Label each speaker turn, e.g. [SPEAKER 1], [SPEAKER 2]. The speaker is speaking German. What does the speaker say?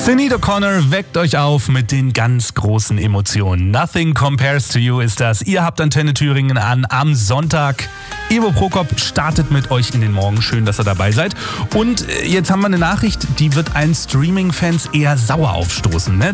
[SPEAKER 1] Sinéad O'Connor weckt euch auf mit den ganz großen Emotionen. Nothing Compares to You ist das. Ihr habt Antenne Thüringen an am Sonntag. Ivo Prokop startet mit euch in den Morgen. Schön, dass ihr dabei seid. Und jetzt haben wir eine Nachricht, die wird allen Streaming-Fans eher sauer aufstoßen. Ne?